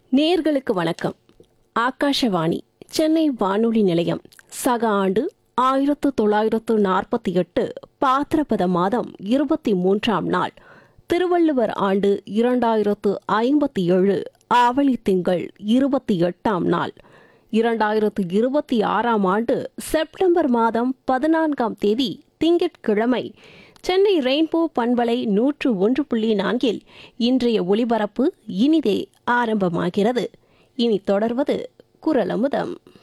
நேர்களுக்கு வணக்கம். ஆகாஷவாணி சென்னை வானொலி நிலையம். சக ஆண்டு 1948 பாத்திரபத மாதம் 23ஆம் நாள், திருவள்ளுவர் ஆண்டு 2057 ஆவணி திங்கள் 28ஆம் நாள், 2026ஆம் ஆண்டு செப்டம்பர் மாதம் 14ஆம் தேதி திங்கட்கிழமை. சென்னை ரெயின்போ பண்பலை 101.4 இன்றைய ஒலிபரப்பு இனிதே ஆரம்பமாகிறது. இனி தொடர்வது குரலமுதம்.